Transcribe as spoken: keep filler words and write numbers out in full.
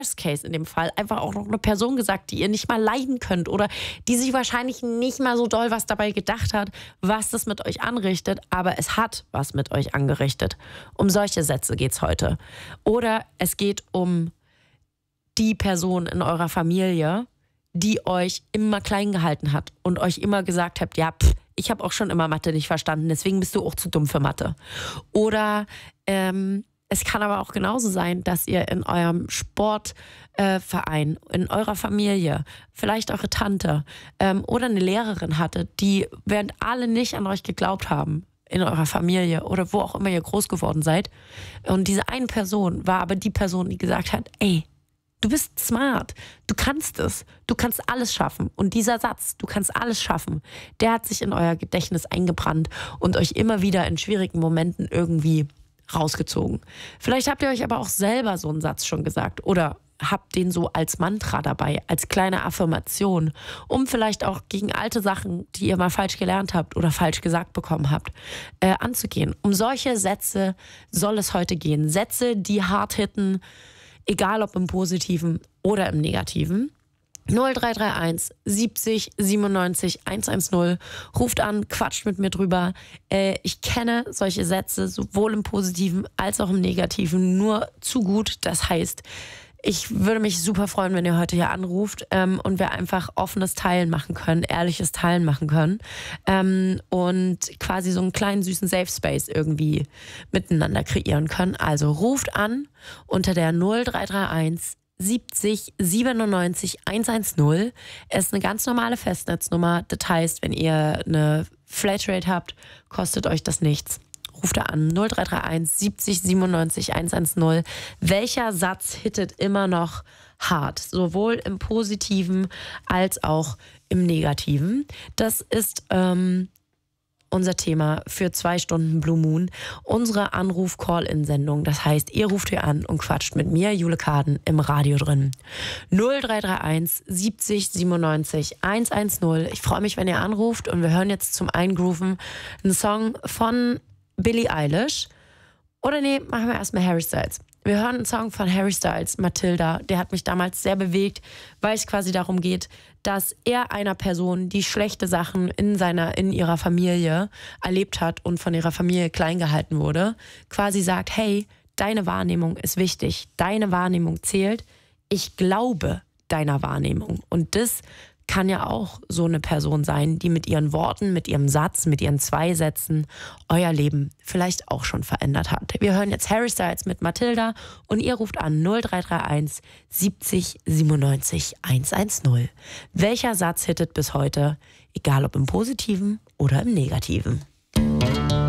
Worst Case in dem Fall einfach auch noch eine Person gesagt, die ihr nicht mal leiden könnt oder die sich wahrscheinlich nicht mal so doll was dabei gedacht hat, was das mit euch anrichtet, aber es hat was mit euch angerichtet. Um solche Sätze geht's heute. Oder es geht um die Person in eurer Familie, die euch immer klein gehalten hat und euch immer gesagt habt, ja, pff, ich habe auch schon immer Mathe nicht verstanden, deswegen bist du auch zu dumm für Mathe. Oder ähm, es kann aber auch genauso sein, dass ihr in eurem Sportverein, äh, in eurer Familie, vielleicht eure Tante ähm, oder eine Lehrerin hattet, die, während alle nicht an euch geglaubt haben, in eurer Familie oder wo auch immer ihr groß geworden seid. Und diese eine Person war aber die Person, die gesagt hat, ey, du bist smart, du kannst es, du kannst alles schaffen. Und dieser Satz, du kannst alles schaffen, der hat sich in euer Gedächtnis eingebrannt und euch immer wieder in schwierigen Momenten irgendwie rausgezogen. Vielleicht habt ihr euch aber auch selber so einen Satz schon gesagt oder habt den so als Mantra dabei, als kleine Affirmation, um vielleicht auch gegen alte Sachen, die ihr mal falsch gelernt habt oder falsch gesagt bekommen habt, äh, anzugehen. Um solche Sätze soll es heute gehen. Sätze, die hart hitten, egal ob im Positiven oder im Negativen. null drei drei eins siebzig siebenundneunzig hundertzehn. Ruft an, quatscht mit mir drüber. Äh, ich kenne solche Sätze sowohl im Positiven als auch im Negativen nur zu gut. Das heißt, ich würde mich super freuen, wenn ihr heute hier anruft ähm, und wir einfach offenes Teilen machen können, ehrliches Teilen machen können ähm, und quasi so einen kleinen süßen Safe Space irgendwie miteinander kreieren können. Also ruft an unter der null drei drei eins siebzig siebenundneunzig hundertzehn. Es ist eine ganz normale Festnetznummer. Das heißt, wenn ihr eine Flatrate habt, kostet euch das nichts. Ruft da an null drei drei eins siebzig siebenundneunzig hundertzehn. Welcher Satz hittet immer noch hart? Sowohl im Positiven als auch im Negativen. Das ist ähm, unser Thema für zwei Stunden Blue Moon. Unsere Anruf-Call-In-Sendung. Das heißt, ihr ruft hier an und quatscht mit mir, Jule Kaden, im Radio drin. null drei drei eins siebzig siebenundneunzig hundertzehn. Ich freue mich, wenn ihr anruft und wir hören jetzt zum Eingrooven einen Song von Billie Eilish. Oder nee, machen wir erstmal Harry Styles. Wir hören einen Song von Harry Styles, Matilda. Der hat mich damals sehr bewegt, weil es quasi darum geht, dass er einer Person, die schlechte Sachen in seiner, in ihrer Familie erlebt hat und von ihrer Familie klein gehalten wurde, quasi sagt, hey, deine Wahrnehmung ist wichtig, deine Wahrnehmung zählt. Ich glaube deiner Wahrnehmung. Und das kann ja auch so eine Person sein, die mit ihren Worten, mit ihrem Satz, mit ihren zwei Sätzen euer Leben vielleicht auch schon verändert hat. Wir hören jetzt Harry Styles mit Matilda und ihr ruft an null drei drei eins siebzig siebenundneunzig hundertzehn. Welcher Satz hittet bis heute, egal ob im Positiven oder im Negativen?